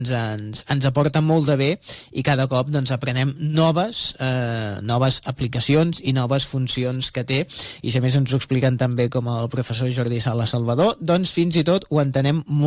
ens aporta molt de bé i cada cop doncs, aprenem noves aplicacions i noves funcions que té, i si a més ens ho expliquen també com el professor Jordi Sala Salvador, doncs fins i tot ho entenem molt